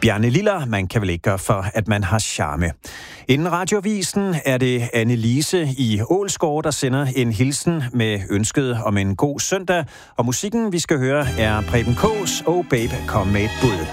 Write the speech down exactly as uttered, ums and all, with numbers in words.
Bjarne Liller, man kan vel ikke gøre for, at man har charme. Inden Radioavisen er det Anne-Lise i Ålsgård, der sender en hilsen med ønsket om en god søndag. Og musikken, vi skal høre, er Preben Kaas og Babe, kom med et bud.